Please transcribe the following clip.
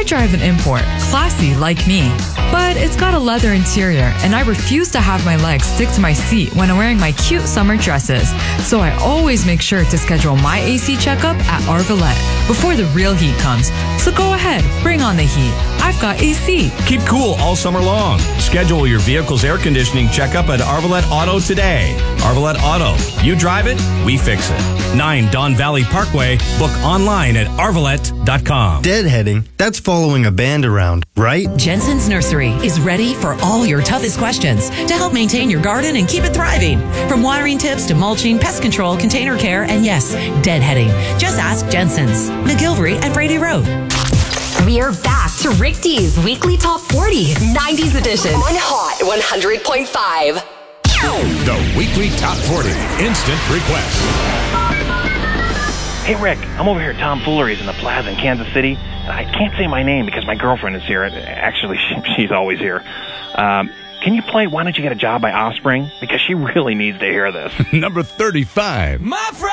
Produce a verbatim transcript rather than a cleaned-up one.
I drive an import, classy like me. But it's got a leather interior, and I refuse to have my legs stick to my seat when I'm wearing my cute summer dresses. So I always make sure to schedule my A C checkup at Arvalette before the real heat comes. So go ahead, bring on the heat. I've got A C. Keep cool all summer long. Schedule your vehicle's air conditioning checkup at Arvalette Auto today. Arvalette Auto. You drive it, we fix it. nine Don Valley Parkway. Book online at arvalette dot com. Deadheading, that's following a band around, right? Jensen's Nursery is ready for all your toughest questions to help maintain your garden and keep it thriving. From watering tips to mulching, pest control, container care, and yes, deadheading. Just ask Jensen's. McGilvery at Brady Road. We're back to Rick D's Weekly Top forty, nineties edition on Hot one hundred point five. The Weekly Top forty Instant Request. Hey, Rick, I'm over here at Tom Foolery's in the Plaza in Kansas City. I can't say my name because my girlfriend is here. Actually, she, she's always here. Um, can you play Why Don't You Get a Job by Offspring? Because she really needs to hear this. Number thirty-five. My friend.